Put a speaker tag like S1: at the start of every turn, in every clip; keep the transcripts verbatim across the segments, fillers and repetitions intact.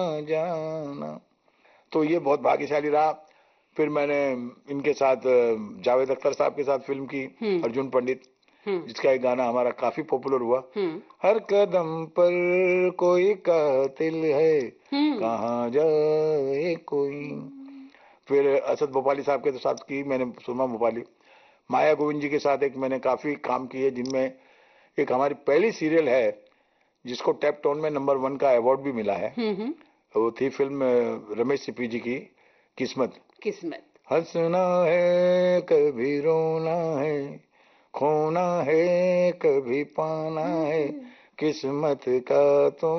S1: जाना। तो ये बहुत भाग्यशाली रहा। फिर मैंने इनके साथ अ, जावेद अख्तर साहब के साथ फिल्म की,
S2: हम्म
S1: अर्जुन पंडित,
S2: हम्म
S1: जिसका एक गाना हमारा काफी पॉपुलर हुआ।
S2: हम्म
S1: हर कदम पर कोई कातिल है,
S2: हम्म
S1: कहाँ जाए कोई। फिर असद भोपाली साहब के साथ की मैंने सुरमा भोपाली। माया गोविंद जी के साथ एक मैंने काफी काम किए, जिनमें एक हमारी पहली सीरियल है जिसको टैप टोन में नंबर वन का अवार्ड भी मिला है।
S2: हम्म हम्म,
S1: वो थी फिल्म अ, रमेश सिप्पी जी की, किस्मत।
S2: किस्मत।
S1: हंसना है कभी रोना है, खोना है कभी पाना है, किस्मत का तो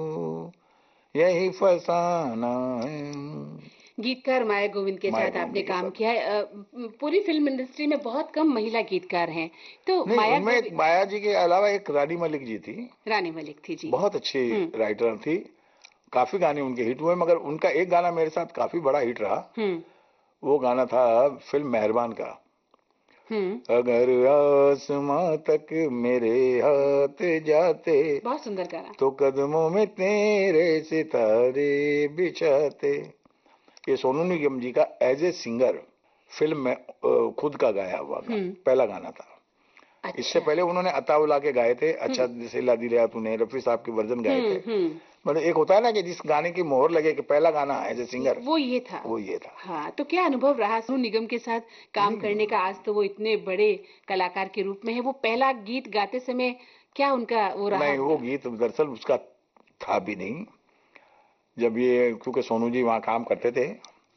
S1: यही फसाना है।
S2: गीतकार माया गोविंद के
S1: माया
S2: साथ
S1: गोविंद
S2: आपने
S1: जी के
S2: काम
S1: साथ।
S2: किया है। अ, पूरी फिल्म इंडस्ट्री में बहुत कम महिला गीतकार हैं, तो
S1: नहीं,
S2: माया
S1: उनमें एक
S2: गोविंद।
S1: माया जी के अलावा एक रानी मलिक जी थी,
S2: रानी मलिक थी जी।
S1: बहुत अच्छी
S2: हम्म
S1: राइटर थी। काफी गाने उनके हिट हुए, मगर उनका एक गाना मेरे साथ काफी बड़ा हिट रहा।
S2: हम्म
S1: वो गाना था फिल्म मेहरबान का।
S2: हम्म
S1: अगर आसमां तक मेरे हाथ जाते,
S2: बहुत सुंदर गाना।
S1: तो कदमों में तेरे सितारे बिछाते। ये सोनू निगम जी का एज ए सिंगर फिल्म में अ, खुद का गाया हुआ गा,
S2: हम्म
S1: पहला गाना था। इससे
S2: अच्छा।
S1: पहले उन्होंने अताउला के गाए थे, अच्छा
S2: हम्म
S1: दिला दिला तूने, रफी साहब के वर्जन गाए थे।
S2: हम्म हम्म
S1: मतलब एक होता है ना कि जिस गाने की मोहर लगे कि पहला गाना एज ए सिंगर,
S2: वो ये था।
S1: वो ये था।
S2: हाँ, तो क्या अनुभव रहा सोनू निगम के साथ काम
S1: नहीं
S2: करने का? आज तो वो इतने बड़े कलाकार के रूप में है, वो पहला गीत गाते समय क्या उनका वो रहा
S1: नहीं, वो
S2: होगा?
S1: गीत दरअसल उसका था भी नहीं। जब ये, क्योंकि सोनू जी वहाँ काम करते थे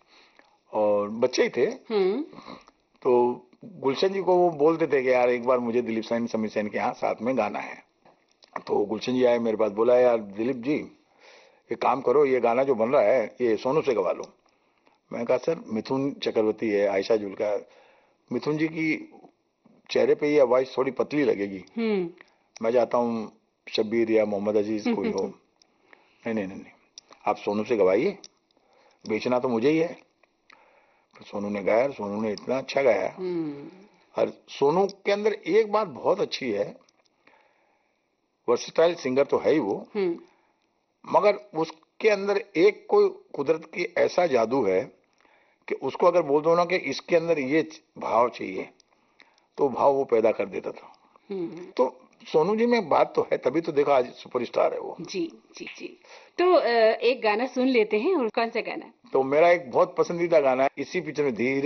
S1: और बच्चे ही थे,
S2: हम्म
S1: तो गुलशन जी को वो बोलते थे कि यार एक बार मुझे दिलीप सेन समीर सेन के यहाँ साथ में गाना है। तो गुलशन जी आए मेरे पास, बोला यार दिलीप जी, ये काम करो, ये गाना जो बन रहा है ये सोनू से गवा लो। मैं कहा सर, मिथुन चक्रवर्ती है, आयशा जुल्का, मिथुन जी की चेहरे पे ये आवाज थोड़ी पतली लगेगी,
S2: हम्म
S1: मैं चाहता हूँ शब्बीर या मोहम्मद अजीज कोई हो। नहीं नहीं नहीं नहीं, आप सोनू से गवाइए, बेचना तो मुझे ही है। फिर सोनू ने गाया, सोनू ने इतना अच्छा गाया।
S2: हम्म
S1: और सोनू के अंदर एक बात बहुत अच्छी है, वर्सेटाइल सिंगर तो है ही वो,
S2: हम्म
S1: मगर उसके अंदर एक कोई कुदरत की ऐसा जादू है कि उसको अगर बोल दो ना कि इसके अंदर ये भाव चाहिए, तो भाव वो पैदा कर देता था।
S2: हम्म
S1: तो सोनू जी में बात तो है, तभी तो देखा आज सुपरस्टार है वो।
S2: जी जी जी। तो अ, एक गाना सुन लेते हैं, और कौन सा गाना?
S1: तो मेरा एक बहुत पसंदीदा गाना है इसी पिक्चर में, धीरे